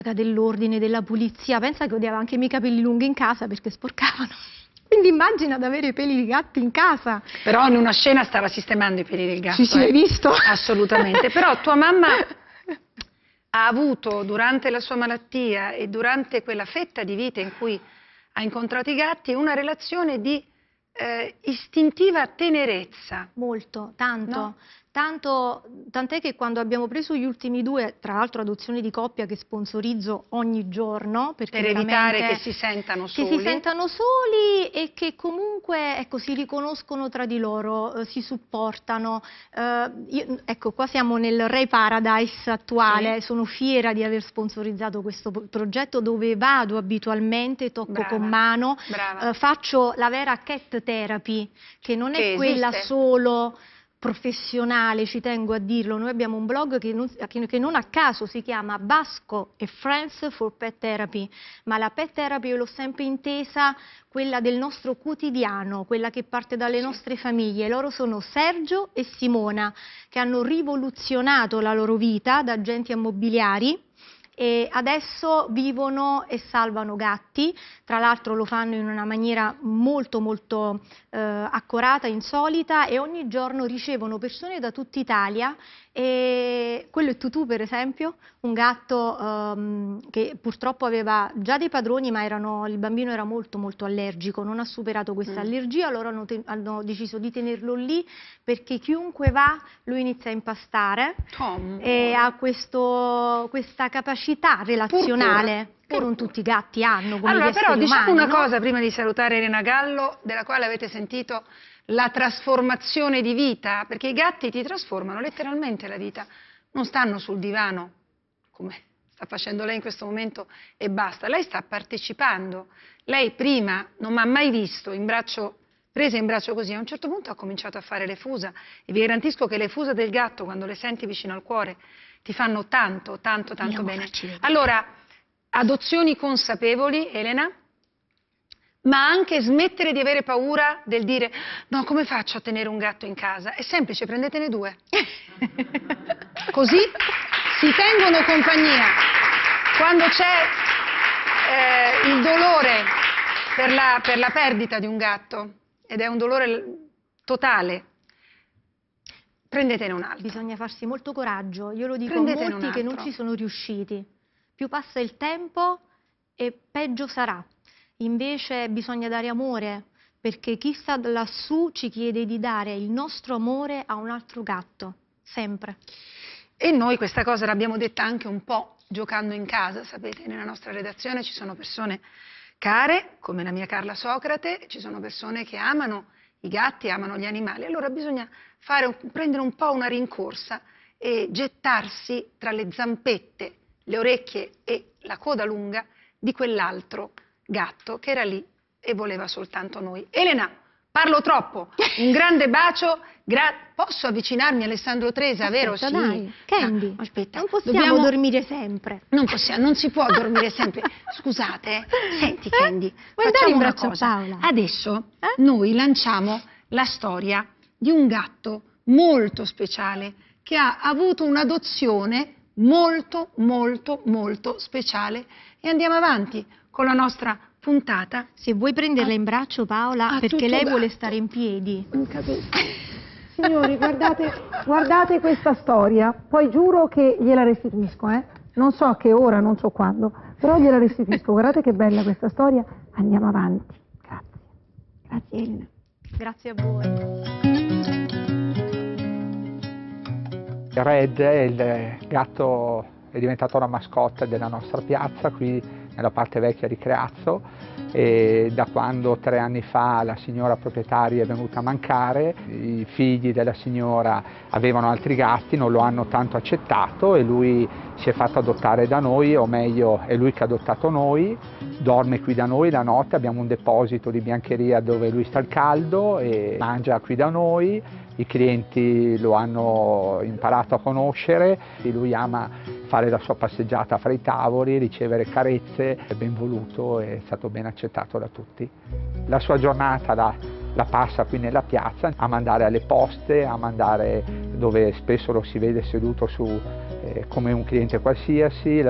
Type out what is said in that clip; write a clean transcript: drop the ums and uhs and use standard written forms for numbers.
dell'ordine, della pulizia. Pensa che odiava anche i miei capelli lunghi in casa perché sporcavano. Quindi immagina ad avere i peli di gatto in casa. Però in una scena stava sistemando i peli del gatto. Sì, hai visto? Assolutamente. Però tua mamma ha avuto durante la sua malattia e durante quella fetta di vita in cui ha incontrato i gatti una relazione di istintiva tenerezza. Molto, tanto. No? Tant'è che quando abbiamo preso gli ultimi due, tra l'altro adozioni di coppia che sponsorizzo ogni giorno, perché per evitare che si sentano soli. Che si sentano soli e che comunque ecco, si riconoscono tra di loro, si supportano. Ecco, qua siamo nel Ray Paradise attuale, sì. Sono fiera di aver sponsorizzato questo progetto dove vado abitualmente, tocco Brava, con mano, faccio la vera cat therapy, che non è quella solo professionale, ci tengo a dirlo. Noi abbiamo un blog che non a caso si chiama Basco e Friends for Pet Therapy, ma la pet therapy io l'ho sempre intesa quella del nostro quotidiano, quella che parte dalle nostre famiglie. Loro sono Sergio e Simona, che hanno rivoluzionato la loro vita da agenti immobiliari e adesso vivono e salvano gatti. Tra l'altro lo fanno in una maniera molto accorata, insolita, e ogni giorno ricevono persone da tutta Italia. E quello è Tutù, per esempio, un gatto che purtroppo aveva già dei padroni, ma il bambino era molto allergico, non ha superato questa allergia. Loro hanno deciso di tenerlo lì perché chiunque va lo inizia a impastare e ha questa capacità relazionale che non tutti i gatti hanno. Come allora, però diciamo umani, una cosa prima di salutare Elena Gallo, della quale avete sentito la trasformazione di vita, perché i gatti ti trasformano letteralmente la vita, non stanno sul divano come sta facendo lei in questo momento e basta, lei sta partecipando. Lei prima non mi ha mai visto presa in braccio così, a un certo punto ha cominciato a fare le fusa e vi garantisco che le fusa del gatto, quando le senti vicino al cuore, ti fanno tanto bene. Allora, adozioni consapevoli, Elena, ma anche smettere di avere paura del dire no, come faccio a tenere un gatto in casa? È semplice, prendetene due. Così si tengono compagnia. Quando c'è il dolore per la perdita di un gatto, ed è un dolore totale, prendetene un altro. Bisogna farsi molto coraggio, io lo dico a molti che non ci sono riusciti. Più passa il tempo e peggio sarà. Invece bisogna dare amore, perché chi sta lassù ci chiede di dare il nostro amore a un altro gatto, sempre. E noi questa cosa l'abbiamo detta anche un po' giocando in casa, sapete, nella nostra redazione ci sono persone care, come la mia Carla Socrate, ci sono persone che amano i gatti, amano gli animali, allora bisogna prendere un po' una rincorsa e gettarsi tra le zampette, le orecchie e la coda lunga di quell'altro gatto che era lì e voleva soltanto noi. Elena, parlo troppo, un grande bacio, posso avvicinarmi a Alessandro Tresa, vero? Sì. Dai, Candy, no, aspetta, non possiamo dormire sempre. Non si può dormire sempre. Scusate, senti Candy, vuoi facciamo in una braccio cosa. a Paola? Adesso noi lanciamo la storia di un gatto molto speciale che ha avuto un'adozione molto speciale e andiamo avanti con la nostra puntata. Se vuoi prenderla in braccio, Paola, perché lei vuole stare in piedi. Non capisco. Signori, guardate questa storia, poi giuro che gliela restituisco, non so a che ora, non so quando, però gliela restituisco. Guardate che bella questa storia, andiamo avanti. Grazie Elena. Grazie a voi. Red, il gatto, è diventato la mascotte della nostra piazza qui nella parte vecchia di Creazzo, e da quando 3 anni fa la signora proprietaria è venuta a mancare, i figli della signora avevano altri gatti, non lo hanno tanto accettato e lui si è fatto adottare da noi, o meglio è lui che ha adottato noi, dorme qui da noi la notte, abbiamo un deposito di biancheria dove lui sta al caldo e mangia qui da noi. I clienti lo hanno imparato a conoscere, lui ama fare la sua passeggiata fra i tavoli, ricevere carezze, è ben voluto e è stato ben accettato da tutti. La sua giornata la passa qui nella piazza, a mandare alle poste, a mandare dove spesso lo si vede seduto su come un cliente qualsiasi.